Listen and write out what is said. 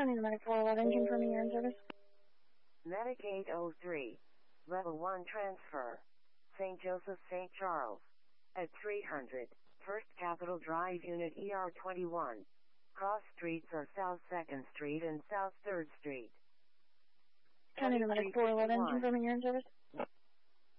County Medic 411, confirming your in-service. Medic 803. Level 1 transfer. St. Joseph, St. Charles. At 300. First Capitol Drive, Unit ER21. Cross streets are South 2nd Street and South 3rd Street. County Medic 411, confirming your in-service.